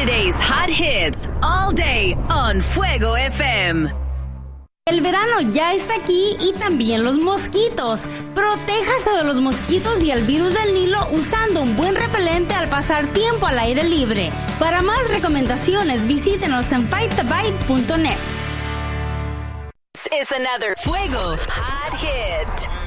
Saturday's hot hits all day on Fuego FM. El verano ya está aquí y también los mosquitos. Protéjase de los mosquitos y el virus del Nilo usando un buen repelente al pasar tiempo al aire libre. Para más recomendaciones, visítenos en fightthebite.net. It's another Fuego hot hit.